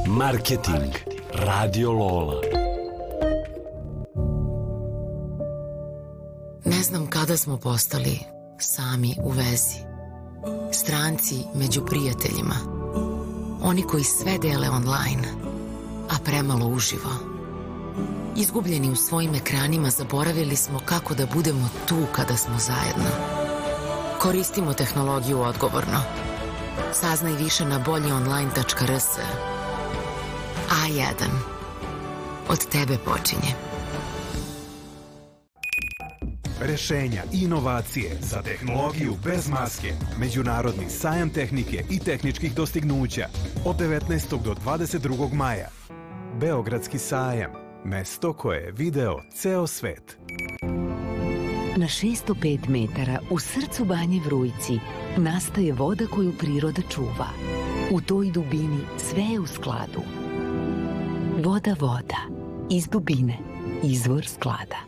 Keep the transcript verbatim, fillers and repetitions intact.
Marketing Radio Lola. Ne znam kada smo postali sami u vezi. Stranci među prijateljima. Oni koji sve dele online, a premalo uživo. Izgubljeni u svojim ekranima, zaboravili smo kako da budemo tu kada smo zajedno. Koristimo tehnologiju odgovorno. Saznaj više na bolje online tačka r s. A jedan. Od tebe počinje. Rešenja i inovacije za tehnologiju bez maske. Međunarodni sajam tehnike i tehničkih dostignuća od devetnaestog do dvadeset drugog maja. Beogradski sajam. Mesto koje je video ceo svet. Na šesto pet metara u srcu Banje Vrujci nastaje voda koju priroda čuva. U toj dubini sve je u skladu. Voda, voda. Iz dubine. Izvor sklada.